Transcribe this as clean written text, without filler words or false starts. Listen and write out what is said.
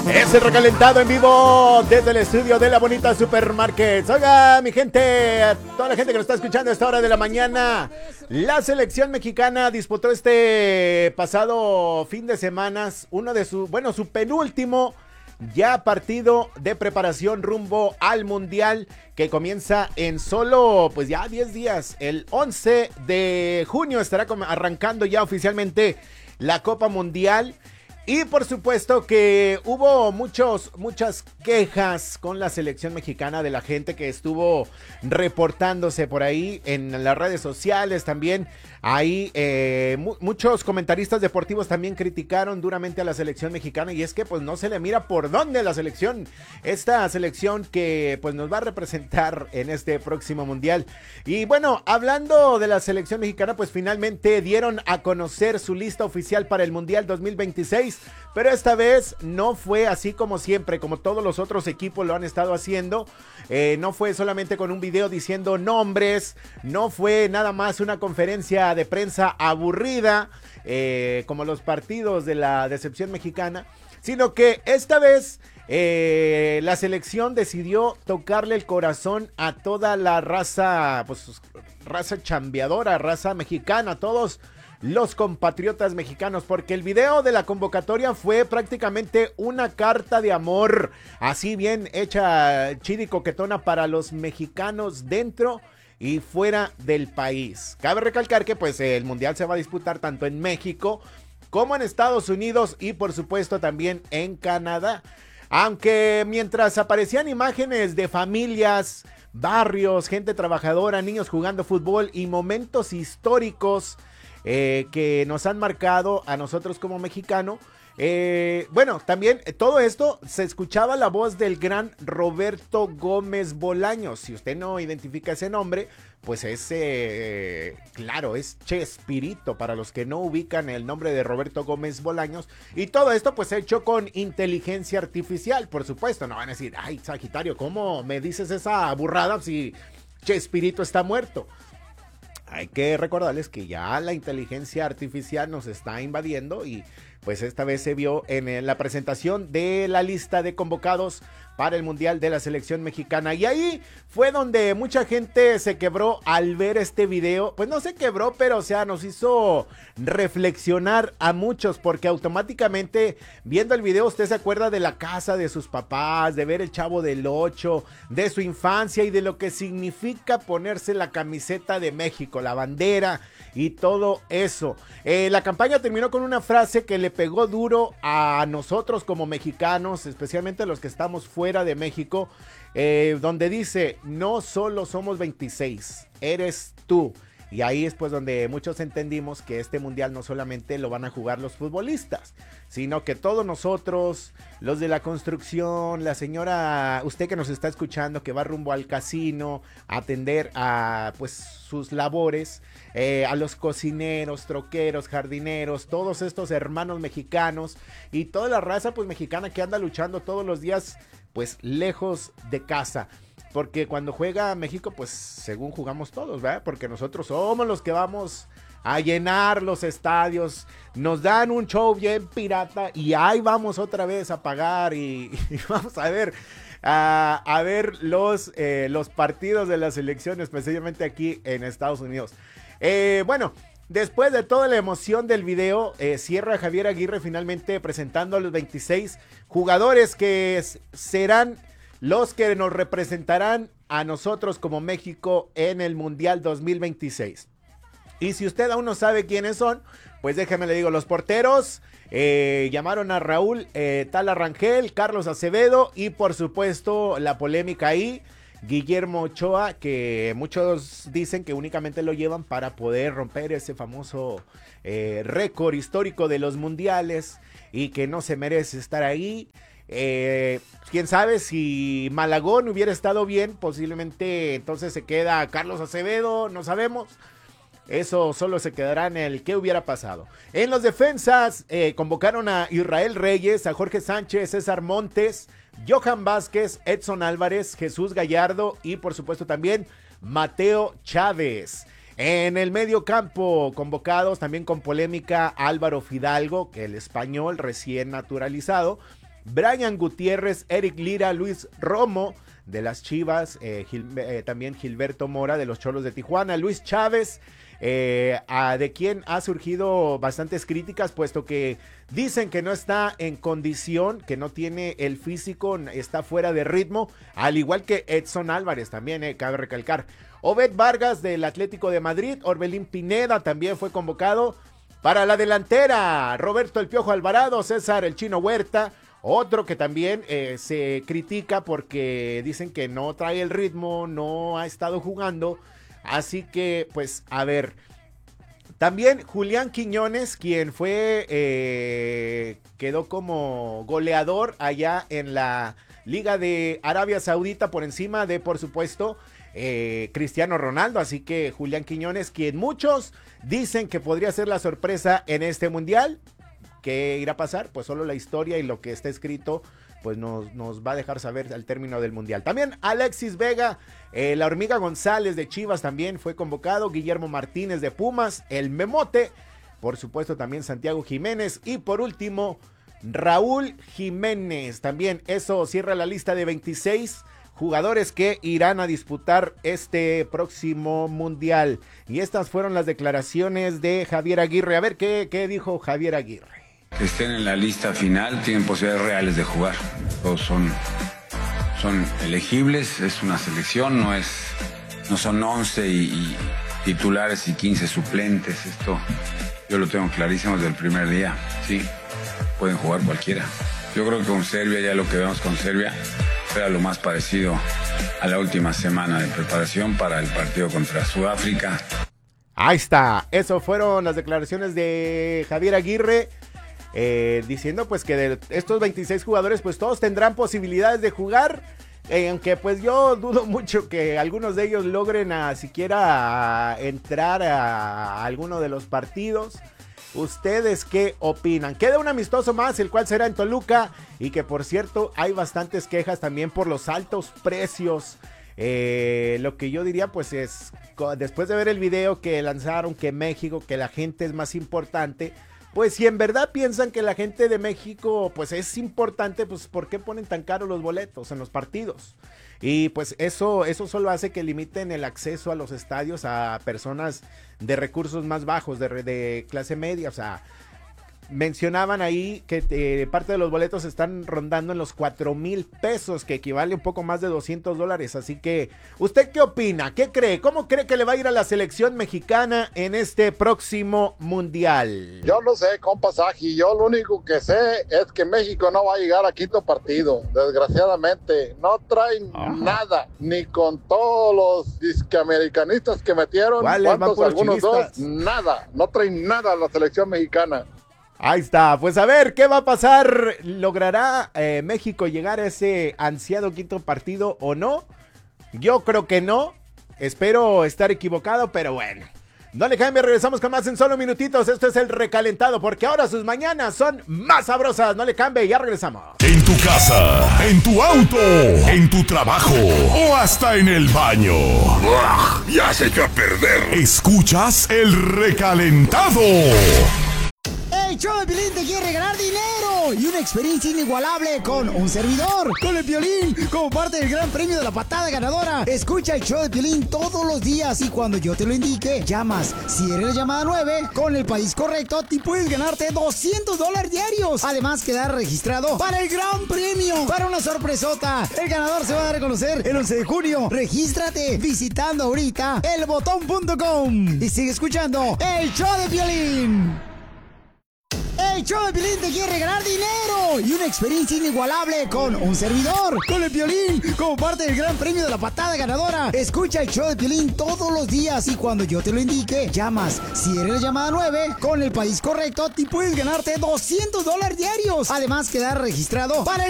Es el recalentado en vivo desde el estudio de la bonita Supermarket. Oiga, mi gente, toda la gente que nos está escuchando a esta hora de la mañana, la selección mexicana disputó este pasado fin de semana su penúltimo ya partido de preparación rumbo al Mundial que comienza en solo, pues ya 10 días. El 11 de junio estará arrancando ya oficialmente la Copa Mundial. Y por supuesto que hubo muchas quejas con la selección mexicana de la gente que estuvo reportándose por ahí en las redes sociales también. Ahí muchos comentaristas deportivos también criticaron duramente a la selección mexicana y es que pues no se le mira por dónde la selección, esta selección que pues nos va a representar en este próximo mundial. Y bueno, hablando de la selección mexicana, pues finalmente dieron a conocer su lista oficial para el Mundial 2026. Pero esta vez no fue así como siempre, como todos los otros equipos lo han estado haciendo. No fue solamente con un video diciendo nombres, no fue nada más una conferencia de prensa aburrida, como los partidos de la decepción mexicana, sino que esta vez la selección decidió tocarle el corazón a toda la raza, pues raza chambeadora, raza mexicana, todos los compatriotas mexicanos, porque el video de la convocatoria fue prácticamente una carta de amor, así bien hecha, chida y coquetona para los mexicanos dentro y fuera del país. Cabe recalcar que pues el mundial se va a disputar tanto en México como en Estados Unidos y por supuesto también en Canadá. Aunque mientras aparecían imágenes de familias, barrios, gente trabajadora, niños jugando fútbol y momentos históricos que nos han marcado a nosotros como mexicano. Bueno, también todo esto se escuchaba la voz del gran Roberto Gómez Bolaños. Si usted no identifica ese nombre, pues es, claro, es Chespirito, para los que no ubican el nombre de Roberto Gómez Bolaños. Y todo esto pues hecho con inteligencia artificial, por supuesto. No van a decir, ay, Sagitario, ¿cómo me dices esa burrada si Chespirito está muerto? Hay que recordarles que ya la inteligencia artificial nos está invadiendo y pues esta vez se vio en la presentación de la lista de convocados para el Mundial de la selección mexicana. Y ahí fue donde mucha gente se quebró al ver este video. Pues no se quebró, pero o sea, nos hizo reflexionar a muchos, porque automáticamente viendo el video usted se acuerda de la casa de sus papás, de ver el Chavo del Ocho, de su infancia y de lo que significa ponerse la camiseta de México, la bandera y todo eso. La campaña terminó con una frase que le pegó duro a nosotros como mexicanos, especialmente a los que estamos fuera de México, donde dice: no solo somos 26, eres tú. Y ahí es pues donde muchos entendimos que este mundial no solamente lo van a jugar los futbolistas, sino que todos nosotros, los de la construcción, la señora, usted que nos está escuchando, que va rumbo al casino a atender a pues sus labores, a los cocineros, troqueros, jardineros, todos estos hermanos mexicanos y toda la raza pues mexicana que anda luchando todos los días pues lejos de casa. Porque cuando juega México, pues según jugamos todos, ¿verdad? Porque nosotros somos los que vamos a llenar los estadios, nos dan un show bien pirata y ahí vamos otra vez a pagar y vamos a ver los partidos de la selección, especialmente aquí en Estados Unidos. Bueno, después de toda la emoción del video, cierra Javier Aguirre finalmente presentando a los 26 jugadores que serán los que nos representarán a nosotros como México en el Mundial 2026. Y si usted aún no sabe quiénes son, pues déjeme le digo, los porteros llamaron a Raúl Tala Rangel, Carlos Acevedo y por supuesto la polémica ahí, Guillermo Ochoa, que muchos dicen que únicamente lo llevan para poder romper ese famoso récord histórico de los mundiales y que no se merece estar ahí. Quién sabe si Malagón hubiera estado bien, posiblemente entonces se queda Carlos Acevedo, no sabemos. Eso solo se quedará en el qué hubiera pasado. En los defensas convocaron a Israel Reyes, a Jorge Sánchez, César Montes, Johan Vázquez, Edson Álvarez, Jesús Gallardo y por supuesto también Mateo Chávez. En el medio campo convocados también con polémica Álvaro Fidalgo, que el español recién naturalizado, Brian Gutiérrez, Eric Lira, Luis Romo de las Chivas, también Gilberto Mora de los Cholos de Tijuana, Luis Chávez, de quien ha surgido bastantes críticas, puesto que dicen que no está en condición, que no tiene el físico, está fuera de ritmo, al igual que Edson Álvarez también, cabe recalcar. Obed Vargas del Atlético de Madrid, Orbelín Pineda también fue convocado. Para la delantera, Roberto El Piojo Alvarado, César El Chino Huerta, otro que también se critica porque dicen que no trae el ritmo, no ha estado jugando. Así que, pues, a ver. También Julián Quiñones, quien quedó como goleador allá en la Liga de Arabia Saudita por encima de, por supuesto, Cristiano Ronaldo. Así que Julián Quiñones, quien muchos dicen que podría ser la sorpresa en este mundial. ¿Qué irá a pasar? Pues solo la historia y lo que está escrito pues nos va a dejar saber al término del mundial. También Alexis Vega, la Hormiga González de Chivas también fue convocado, Guillermo Martínez de Pumas, el Memote, por supuesto también Santiago Jiménez y por último Raúl Jiménez. También eso cierra la lista de 26 jugadores que irán a disputar este próximo mundial. Y estas fueron las declaraciones de Javier Aguirre. A ver, ¿qué dijo Javier Aguirre? Que estén en la lista final, tienen posibilidades reales de jugar. Todos son elegibles, es una selección, no son 11 y titulares y 15 suplentes. Esto yo lo tengo clarísimo desde el primer día. Sí, pueden jugar cualquiera. Yo creo que con Serbia, ya lo que vemos con Serbia, era lo más parecido a la última semana de preparación para el partido contra Sudáfrica. Ahí está, eso fueron las declaraciones de Javier Aguirre. Diciendo pues que de estos 26 jugadores pues todos tendrán posibilidades de jugar, aunque pues yo dudo mucho que algunos de ellos logren siquiera entrar a alguno de los partidos. ¿Ustedes qué opinan? Queda un amistoso más, el cual será en Toluca, y que por cierto hay bastantes quejas también por los altos precios. Lo que yo diría pues es, después de ver el video que lanzaron, que México, que la gente es más importante, pues si en verdad piensan que la gente de México pues es importante, pues ¿por qué ponen tan caros los boletos en los partidos? Y pues eso solo hace que limiten el acceso a los estadios a personas de recursos más bajos, de clase media. O sea, mencionaban ahí que parte de los boletos están rondando en los 4,000 pesos, que equivale un poco más de $200. Así que, ¿usted qué opina? ¿Qué cree? ¿Cómo cree que le va a ir a la selección mexicana en este próximo mundial? Yo no sé, compa Saji, yo lo único que sé es que México no va a llegar a quinto partido, desgraciadamente. No traen nada, ni con todos los disqueamericanistas que metieron, ¿cuántos? Algunos dos, nada, no traen nada a la selección mexicana. Ahí está, pues a ver, ¿qué va a pasar? ¿Logrará México llegar a ese ansiado quinto partido o no? Yo creo que no, espero estar equivocado, pero bueno. No le cambie, regresamos con más en solo minutitos. Esto es el recalentado, porque ahora sus mañanas son más sabrosas. No le cambie, ya regresamos. En tu casa, en tu auto, en tu trabajo o hasta en el baño. ¡Uah! Ya se echó a perder. Escuchas el recalentado. El show de Piolín te quiere regalar dinero y una experiencia inigualable con un servidor, con el Piolín, como parte del gran premio de la patada ganadora. Escucha el show de Piolín todos los días y cuando yo te lo indique, llamas. Si eres la llamada 9, con el país correcto, te puedes ganarte $200 diarios. Además, quedar registrado para el gran premio, para una sorpresota. El ganador se va a dar a conocer el 11 de junio. Regístrate visitando ahorita elbotón.com y sigue escuchando el show de Piolín. El show de Piolín te quiere regalar dinero y una experiencia inigualable con un servidor, con el Piolín, como parte del gran premio de la patada ganadora. Escucha el show de Piolín todos los días y cuando yo te lo indique, llamas. Si eres la llamada 9, con el país correcto, te puedes ganarte $200 diarios. Además, quedar registrado para el